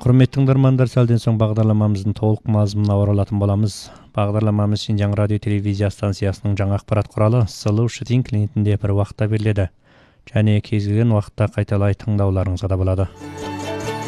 Құрметті тыңдармандар, сәлден соң бағдарламамыздың толық мазмұнына оралатын боламыз. Бағдарламамыз Шинжаң радио телевизия станциясының жаңа ақпарат құралы Сұлу Шытин клиентінде бір уақытта беріледі. Және кез келген уақытта қайталай тыңдауларыңызға да болады.